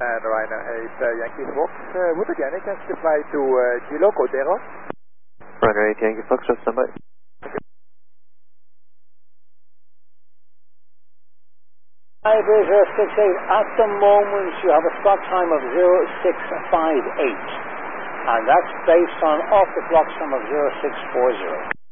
And Ryanair 8 Yankee Fox, with again, it can fly to Kilo Cotero. Ryanair 8 Yankee Fox, just stand by. Iberia 068, at the moment you have a slot time of 0658, and that's based on off the clock time of 0640.